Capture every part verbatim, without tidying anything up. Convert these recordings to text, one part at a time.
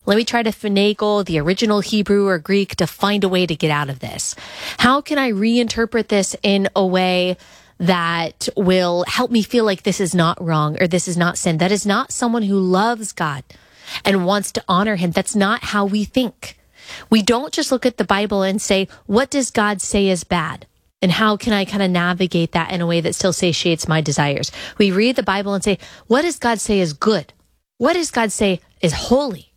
Let me try to finagle the original Hebrew or Greek to find a way to get out of this. How can I reinterpret this in a way that will help me feel like this is not wrong or this is not sin? That is not someone who loves God and wants to honor him. That's not how we think. We don't just look at the Bible and say, what does God say is bad? And how can I kind of navigate that in a way that still satiates my desires? We read the Bible and say, what does God say is good? What does God say is holy?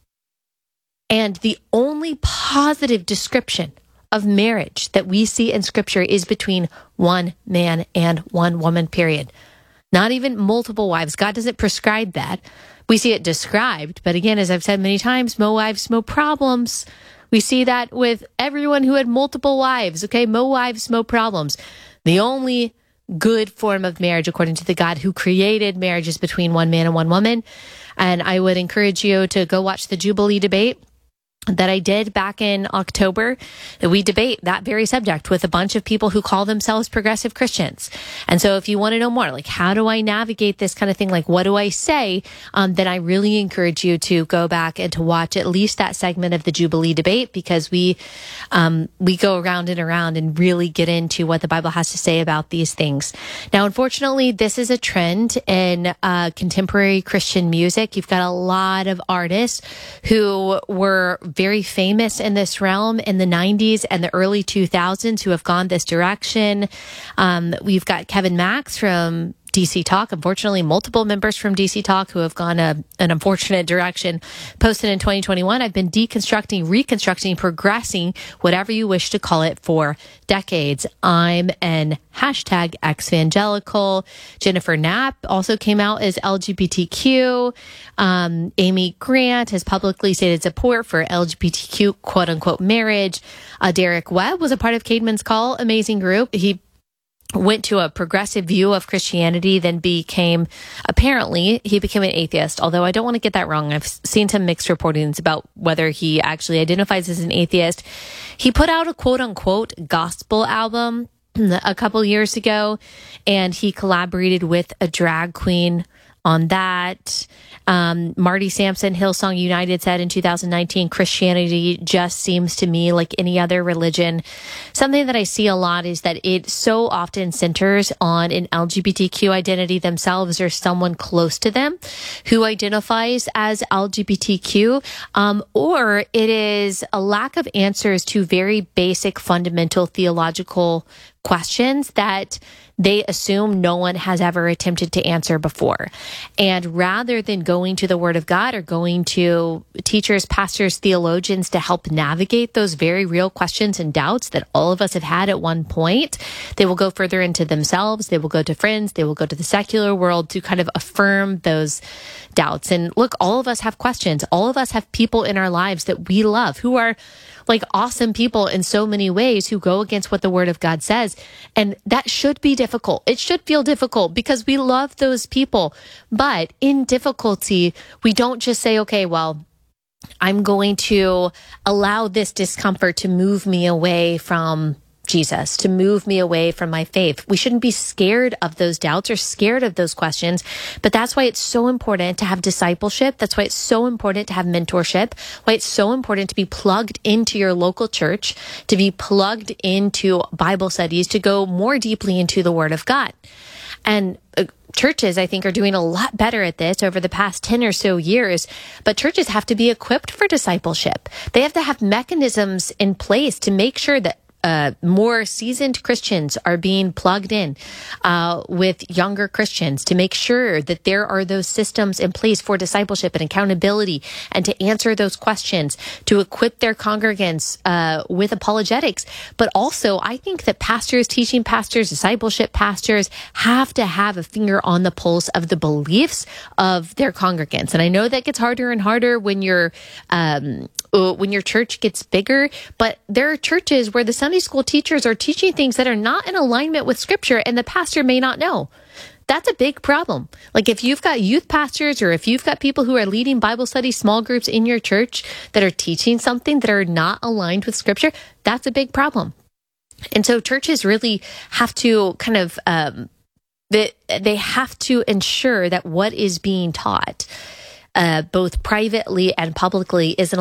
And the only positive description of marriage that we see in Scripture is between one man and one woman, period. Not even multiple wives. God doesn't prescribe that. We see it described. But again, as I've said many times, mo wives, mo problems. We see that with everyone who had multiple wives. Okay, mo wives, mo problems. The only good form of marriage, according to the God who created marriage, is between one man and one woman. And I would encourage you to go watch the Jubilee debate that I did back in October. We debate that very subject with a bunch of people who call themselves progressive Christians. And so if you want to know more, like, how do I navigate this kind of thing? Like, what do I say? Um, then I really encourage you to go back and to watch at least that segment of the Jubilee debate, because we, um, we go around and around and really get into what the Bible has to say about these things. Now, unfortunately, this is a trend in uh, contemporary Christian music. You've got a lot of artists who were very famous in this realm in the nineties and the early two thousands who have gone this direction. Um, we've got Kevin Max from D C Talk, unfortunately, multiple members from D C Talk who have gone a, an unfortunate direction. Posted in twenty twenty-one, I've been deconstructing, reconstructing, progressing, whatever you wish to call it, for decades. I'm an hashtag ex-evangelical. Jennifer Knapp also came out as L G B T Q. Um, Amy Grant has publicly stated support for L G B T Q quote-unquote marriage. Uh, Derek Webb was a part of Caedmon's Call, amazing group. He went to a progressive view of Christianity, then became, apparently, he became an atheist. Although I don't want to get that wrong. I've seen some mixed reportings about whether he actually identifies as an atheist. He put out a quote-unquote gospel album a couple years ago, and he collaborated with a drag queen on that. Um, Marty Sampson, Hillsong United, said in two thousand nineteen, Christianity just seems to me like any other religion. Something that I see a lot is that it so often centers on an L G B T Q identity themselves or someone close to them who identifies as L G B T Q, um, or it is a lack of answers to very basic fundamental theological questions that they assume no one has ever attempted to answer before. And rather than going to the Word of God or going to teachers, pastors, theologians to help navigate those very real questions and doubts that all of us have had at one point, they will go further into themselves. They will go to friends. They will go to the secular world to kind of affirm those doubts. And look, all of us have questions. All of us have people in our lives that we love who are like awesome people in so many ways who go against what the Word of God says. And that should be difficult. It should feel difficult because we love those people. But in difficulty, we don't just say, okay, well, I'm going to allow this discomfort to move me away from Jesus, to move me away from my faith. We shouldn't be scared of those doubts or scared of those questions, but that's why it's so important to have discipleship. That's why it's so important to have mentorship, why it's so important to be plugged into your local church, to be plugged into Bible studies, to go more deeply into the Word of God. And uh, churches, I think, are doing a lot better at this over the past ten or so years, but churches have to be equipped for discipleship. They have to have mechanisms in place to make sure that Uh, more seasoned Christians are being plugged in uh, with younger Christians to make sure that there are those systems in place for discipleship and accountability and to answer those questions, to equip their congregants uh, with apologetics. But also, I think that pastors, teaching pastors, discipleship pastors have to have a finger on the pulse of the beliefs of their congregants. And I know that gets harder and harder when you're um, when your church gets bigger, but there are churches where the Sunday school teachers are teaching things that are not in alignment with Scripture, and the pastor may not know. That's a big problem. Like if you've got youth pastors or if you've got people who are leading Bible study small groups in your church that are teaching something that are not aligned with Scripture, that's a big problem. And so churches really have to kind of, um, they, they have to ensure that what is being taught, uh, both privately and publicly, is in